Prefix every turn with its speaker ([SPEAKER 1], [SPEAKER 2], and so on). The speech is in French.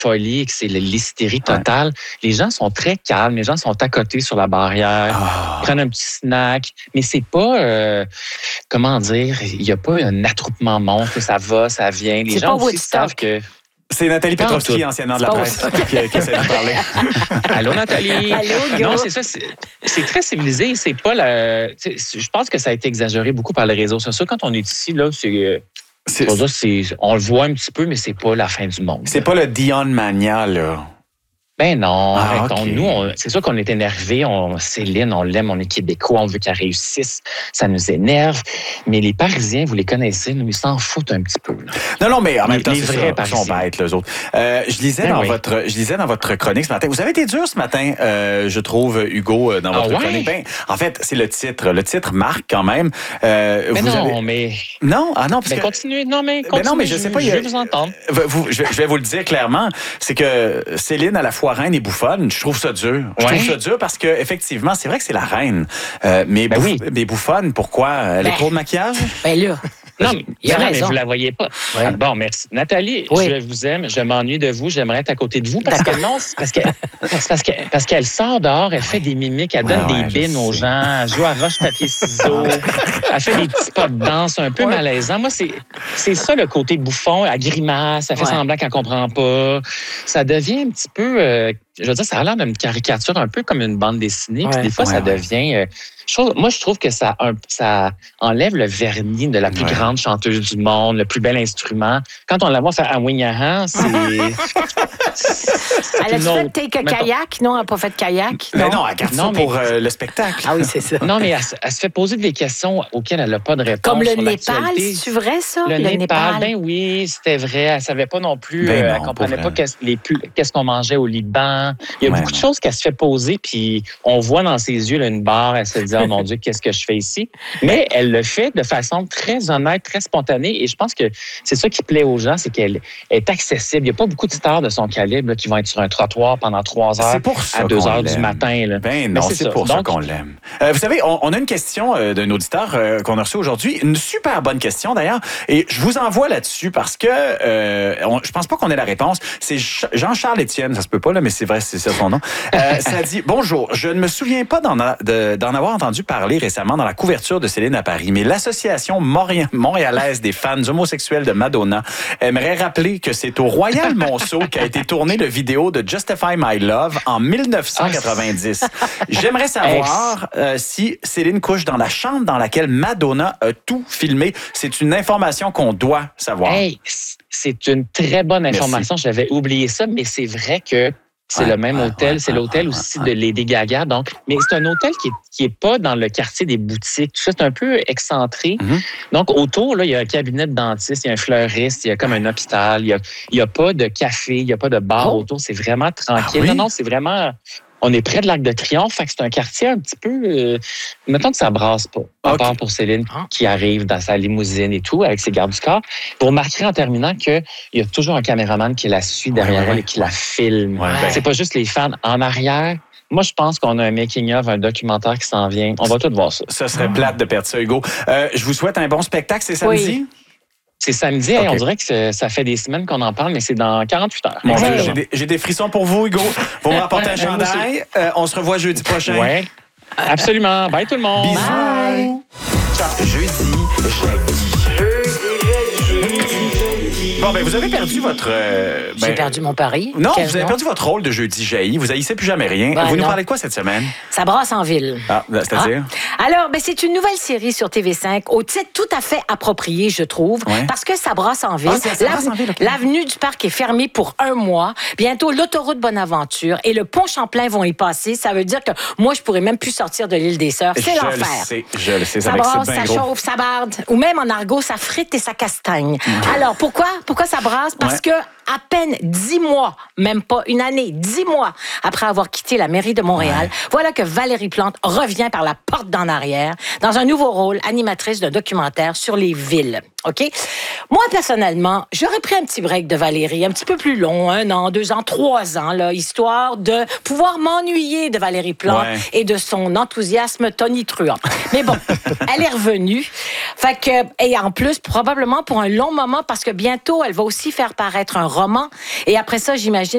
[SPEAKER 1] folie et que c'est l'hystérie totale, les gens sont très calmes, les gens sont à côté sur la barrière, prennent un petit snack, mais c'est pas, comment dire, il n'y a pas un attroupement monstre, ça va, ça vient. Les gens aussi savent que...
[SPEAKER 2] C'est Nathalie Petrovski, anciennement de la presse, qui essaie de parler.
[SPEAKER 1] Allô, Nathalie.
[SPEAKER 3] Allô,
[SPEAKER 1] non, c'est ça. C'est très civilisé. C'est pas je pense que ça a été exagéré beaucoup par les réseaux sociaux. Quand on est ici, là, on le voit un petit peu, mais c'est pas la fin du monde.
[SPEAKER 2] C'est pas le Dion Mania, là.
[SPEAKER 1] Ben non, arrêtons.
[SPEAKER 2] Okay.
[SPEAKER 1] Nous, c'est sûr qu'on est énervés. Céline, on l'aime, on est Québécois, on veut qu'elle réussisse. Ça nous énerve. Mais les Parisiens, vous les connaissez, ils s'en foutent un petit peu. Là.
[SPEAKER 2] Non, mais en même temps,
[SPEAKER 1] les vrais
[SPEAKER 2] Parisiens. Ils sont bêtes, les autres. Je lisais dans votre chronique ce matin. Vous avez été dur ce matin, je trouve, Hugo, dans votre chronique. Ben, en fait, c'est le titre. Le titre marque quand même.
[SPEAKER 1] Mais...
[SPEAKER 2] Non, parce que...
[SPEAKER 1] Continuez. Non, mais
[SPEAKER 2] je sais pas.
[SPEAKER 1] Je vais vous entendre.
[SPEAKER 2] Je vais vous le dire clairement. C'est que Céline, à la fois reine et bouffonne, je trouve ça dur. Je trouve ça dur parce que effectivement, c'est vrai que c'est la reine. Mais bouffonne, pourquoi? Elle est trop de maquillage?
[SPEAKER 3] Ben là...
[SPEAKER 1] Non, mais vous la voyez pas. Ouais. Bon, merci. Nathalie, je vous aime, je m'ennuie de vous, j'aimerais être à côté de vous parce qu'elle sort dehors, elle fait des mimiques, elle donne des bines aux gens, elle joue à roche, papier, ciseaux, elle fait des petits pas de danse un peu malaisants. Moi, c'est ça le côté bouffon, elle grimace, elle fait semblant qu'elle comprend pas. Ça devient un petit peu... je veux dire, ça a l'air d'une caricature un peu comme une bande dessinée. Puis des fois, ça devient... moi, je trouve que ça enlève le vernis de la plus grande chanteuse du monde, le plus bel instrument. Quand on la voit faire « Awinyahan », c'est...
[SPEAKER 3] Elle a-tu fait Take a Kayak? Non, elle n'a pas fait de kayak.
[SPEAKER 2] Non, elle garde ça pour le spectacle.
[SPEAKER 3] Ah oui, c'est ça.
[SPEAKER 1] Non, mais elle se fait poser des questions auxquelles elle n'a pas de réponse.
[SPEAKER 3] Comme le Népal, c'est vrai, ça?
[SPEAKER 1] Le Népal, ben oui, c'était vrai. Elle ne savait pas non plus. Elle ne comprenait pas qu'est-ce qu'on mangeait au Liban. Il y a beaucoup de choses qu'elle se fait poser, puis on voit dans ses yeux là, une barre. Elle se dit « Oh mon Dieu, qu'est-ce que je fais ici? » Mais elle le fait de façon très honnête, très spontanée. Et je pense que c'est ça qui plaît aux gens, c'est qu'elle est accessible. Il n'y a pas beaucoup de stars de son calibre là, qui vont être sur un trottoir pendant 3 heures à 2 heures du matin. Là.
[SPEAKER 2] Ben non, c'est pour ça qu'on l'aime. Vous savez, on a une question d'un auditeur qu'on a reçu aujourd'hui. Une super bonne question, d'ailleurs. Et je vous envoie là-dessus parce que je pense pas qu'on ait la réponse. C'est Jean-Charles Étienne, ça se peut pas, là, mais c'est vrai, c'est ça son nom. Ça dit « Bonjour, je ne me souviens pas d'en avoir entendu parler récemment dans la couverture de Céline à Paris, mais l'Association montréalaise des fans homosexuels de Madonna aimerait rappeler que c'est au Royal Monceau qu'a été tourné le vidéo de Justify My Love en 1990. J'aimerais savoir si Céline couche dans la chambre dans laquelle Madonna a tout filmé. C'est une information qu'on doit savoir.
[SPEAKER 1] Hey, c'est une très bonne information.
[SPEAKER 2] Merci.
[SPEAKER 1] J'avais oublié ça, mais c'est vrai que c'est le même hôtel. C'est l'hôtel aussi de Lady Gaga. Donc, mais c'est un hôtel qui est pas dans le quartier des boutiques. Tout ça, c'est un peu excentré. Donc, autour, là, il y a un cabinet de dentiste, il y a un fleuriste, il y a comme un hôpital. Il y a pas de café, il y a pas de bar autour. C'est vraiment tranquille. Non, c'est vraiment... On est près de l'Arc de Triomphe, fait que c'est un quartier un petit peu... mettons que ça brasse pas. À part pour Céline qui arrive dans sa limousine et tout, avec ses gardes du corps. Vous remarquerez en terminant qu'il y a toujours un caméraman qui la suit derrière elle et qui la filme. C'est pas juste les fans. En arrière, moi, je pense qu'on a un making-of, un documentaire qui s'en vient. On va tout voir ça.
[SPEAKER 2] Ça serait plate de perdre ça, Hugo. Je vous souhaite un bon spectacle. C'est samedi?
[SPEAKER 3] Oui.
[SPEAKER 1] C'est samedi. On dirait que ça fait des semaines qu'on en parle, mais c'est dans 48 heures.
[SPEAKER 2] Bon, j'ai des frissons pour vous, Hugo. Vous me rapportez un chandail. On se revoit jeudi prochain.
[SPEAKER 1] Oui, absolument. Bye tout le monde.
[SPEAKER 2] Bisous.
[SPEAKER 3] Bye.
[SPEAKER 2] Ciao. Jeudi. Bon, ben, vous avez perdu votre...
[SPEAKER 3] J'ai perdu mon pari.
[SPEAKER 2] Non, vous avez perdu votre rôle de jeudi jailli. Vous haïssez plus jamais rien. Vous nous parlez de quoi cette semaine?
[SPEAKER 3] Ça brasse en ville.
[SPEAKER 2] Ah, c'est-à-dire?
[SPEAKER 3] Alors, c'est une nouvelle série sur TV5 au titre tout à fait approprié, je trouve, parce que ça brasse en ville. L'avenue du Parc est fermée pour 1 mois. Bientôt, l'autoroute Bonaventure et le pont Champlain vont y passer. Ça veut dire que moi, je pourrais même plus sortir de l'île des Sœurs. C'est l'enfer.
[SPEAKER 2] Je le sais.
[SPEAKER 3] Ça brasse, ça chauffe, ça barde. Ou même en argot, ça frite et ça castagne. Alors, pourquoi ça brasse? Parce que à peine 10 mois, même pas une année, 10 mois après avoir quitté la mairie de Montréal, voilà que Valérie Plante revient par la porte d'en arrière dans un nouveau rôle, animatrice d'un documentaire sur les villes. OK? Moi, personnellement, j'aurais pris un petit break de Valérie, un petit peu plus long, 1 an, 2 ans, 3 ans, là, histoire de pouvoir m'ennuyer de Valérie Plante et de son enthousiasme tonitruant. Mais bon, elle est revenue. Fait que, et en plus, probablement pour un long moment, parce que bientôt, elle va aussi faire paraître un roman. Et après ça, j'imagine